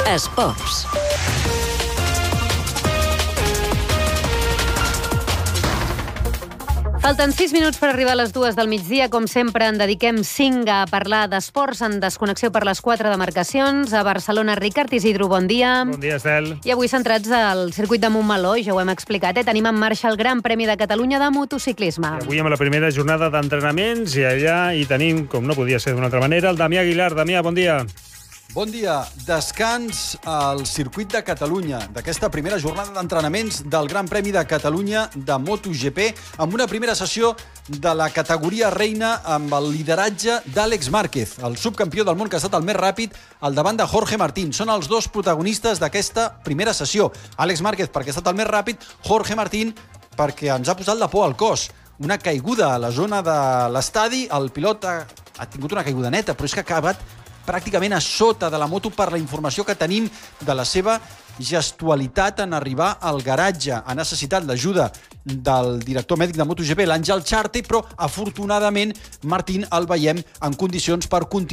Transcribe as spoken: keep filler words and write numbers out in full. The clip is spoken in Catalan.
Esports. Falten sis minuts per arribar a les dues del migdia. Com sempre, en dediquem cinc a parlar d'esports en desconnexió per les quatre demarcacions. A Barcelona, Ricard Isidro, bon dia. Bon dia, Estel. I avui centrats al circuit de Montmeló, ja ho hem explicat, eh? Tenim en marxa el Gran Premi de Catalunya de motociclisme. I avui amb la primera jornada d'entrenaments i allà hi tenim, com no podia ser d'una altra manera, el Damià Aguilar. Damià, bon dia. Bon dia. Descans al circuit de Catalunya d'aquesta primera jornada d'entrenaments del Gran Premi de Catalunya de MotoGP amb una primera sessió de la categoria reina amb el lideratge d'Àlex Márquez, el subcampió del món que ha estat el més ràpid al davant de Jorge Martín. Són els dos protagonistes d'aquesta primera sessió. Àlex Márquez perquè ha estat el més ràpid, Jorge Martín perquè ens ha posat la por al cos. Una caiguda a la zona de l'estadi, el pilot ha, ha tingut una caiguda neta, però és que ha acabat pràcticament a sota de la moto per la informació que tenim de la seva gestualitat en arribar al garatge. Ha necessitat l'ajuda del director mèdic de MotoGP, l'Àngel Charte, però afortunadament Martín el veiem en condicions per continuar